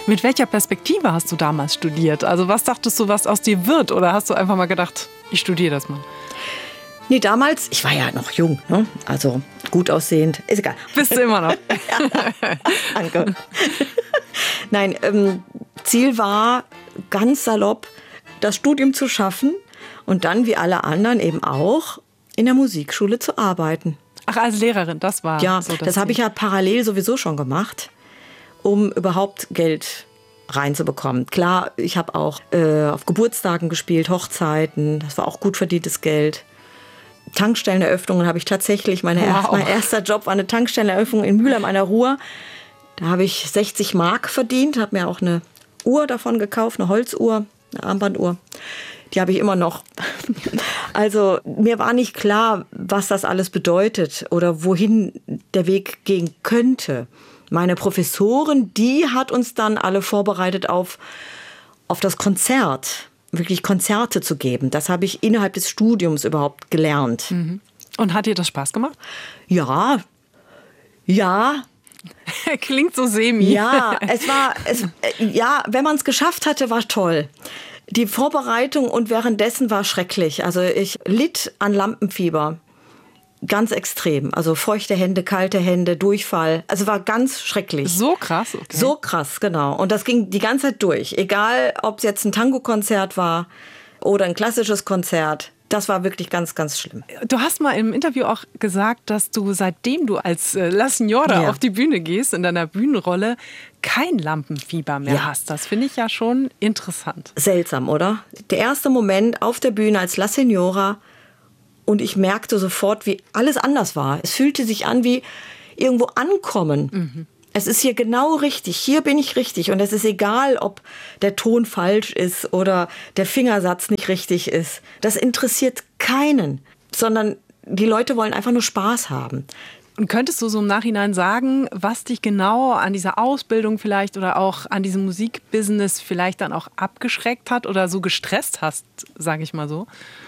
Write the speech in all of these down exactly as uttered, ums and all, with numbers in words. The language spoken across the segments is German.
Mit welcher Perspektive hast du damals studiert? Also was dachtest du, was aus dir wird? Oder hast du einfach mal gedacht, ich studiere das mal? Nee, damals, ich war ja noch jung, ne? Also gut aussehend, ist egal. Bist du immer noch. Danke. Nein, ähm, Ziel war ganz salopp, das Studium zu schaffen und dann, wie alle anderen eben auch, in der Musikschule zu arbeiten. Ach, als Lehrerin, das war Ja, so das das habe Ziel. ich ja parallel sowieso schon gemacht, um überhaupt Geld reinzubekommen. Klar, ich habe auch äh, auf Geburtstagen gespielt, Hochzeiten, das war auch gut verdientes Geld. Tankstelleneröffnungen habe ich tatsächlich, meine Wow. erst, mein erster Job war eine Tankstelleneröffnung in Mülheim an der Ruhr. Da habe ich sechzig Mark verdient, habe mir auch eine Uhr davon gekauft, eine Holzuhr, eine Armbanduhr. Die habe ich immer noch. Also mir war nicht klar, was das alles bedeutet oder wohin der Weg gehen könnte. Meine Professorin, die hat uns dann alle vorbereitet auf, auf das Konzert, wirklich Konzerte zu geben. Das habe ich innerhalb des Studiums überhaupt gelernt. Mhm. Und hat dir das Spaß gemacht? Ja, ja. Klingt so semi. Ja, es war, es, ja, wenn man es geschafft hatte, war toll. Die Vorbereitung und währenddessen war schrecklich. Also ich litt an Lampenfieber. Ganz extrem. Also feuchte Hände, kalte Hände, Durchfall. Also war ganz schrecklich. So krass? Okay. So krass, genau. Und das ging die ganze Zeit durch. Egal, ob es jetzt ein Tango-Konzert war oder ein klassisches Konzert. Das war wirklich ganz, ganz schlimm. Du hast mal im Interview auch gesagt, dass du, seitdem du als äh, La Signora Ja. auf die Bühne gehst, in deiner Bühnenrolle, kein Lampenfieber mehr Ja. hast. Das finde ich ja schon interessant. Seltsam, oder? Der erste Moment auf der Bühne als La Signora und ich merkte sofort, wie alles anders war. Es fühlte sich an wie irgendwo ankommen. Mhm. Es ist hier genau richtig, hier bin ich richtig und es ist egal, ob der Ton falsch ist oder der Fingersatz nicht richtig ist. Das interessiert keinen, sondern die Leute wollen einfach nur Spaß haben. Und könntest du so im Nachhinein sagen, was dich genau an dieser Ausbildung vielleicht oder auch an diesem Musikbusiness vielleicht dann auch abgeschreckt hat oder so gestresst hast, sage ich mal so?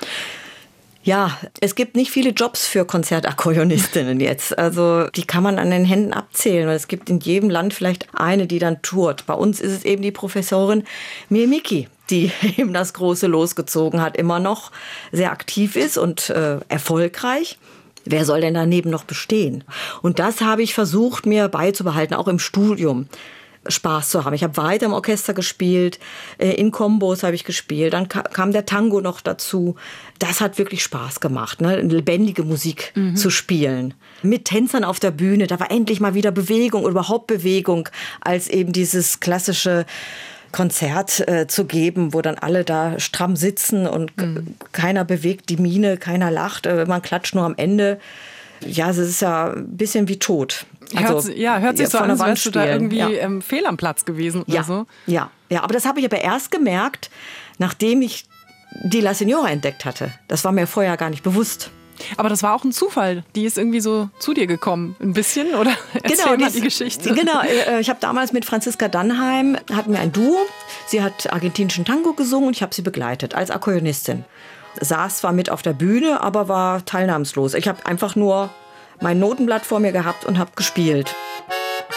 Ja, es gibt nicht viele Jobs für Konzertakkordeonistinnen jetzt. Also die kann man an den Händen abzählen. Es gibt in jedem Land vielleicht eine, die dann tourt. Bei uns ist es eben die Professorin Miyamiki, die eben das große losgezogen hat, immer noch sehr aktiv ist und äh, erfolgreich. Wer soll denn daneben noch bestehen? Und das habe ich versucht, mir beizubehalten, auch im Studium. Spaß zu haben. Ich habe weiter im Orchester gespielt, in Kombos habe ich gespielt, dann kam der Tango noch dazu. Das hat wirklich Spaß gemacht, ne? Lebendige Musik mhm. zu spielen. Mit Tänzern auf der Bühne, da war endlich mal wieder Bewegung oder überhaupt Bewegung, als eben dieses klassische Konzert äh, zu geben, wo dann alle da stramm sitzen und mhm. keiner bewegt die Miene, keiner lacht, äh, man klatscht nur am Ende. Ja, es ist ja ein bisschen wie tot. Also, hört, ja, hört sich so an, als wärst du da irgendwie ja. ähm, fehl am Platz gewesen oder ja, so. Ja, ja, aber das habe ich aber erst gemerkt, nachdem ich die La Signora entdeckt hatte. Das war mir vorher gar nicht bewusst. Aber das war auch ein Zufall. Die ist irgendwie so zu dir gekommen, ein bisschen, oder? Erzähl genau, mal die, die Geschichte. Genau, ich habe damals mit Franziska Dannheim, hatten wir ein Duo. Sie hat argentinischen Tango gesungen und ich habe sie begleitet als Akkordeonistin. Saß zwar mit auf der Bühne, aber war teilnahmslos. Ich habe einfach nur mein Notenblatt vor mir gehabt und habe gespielt.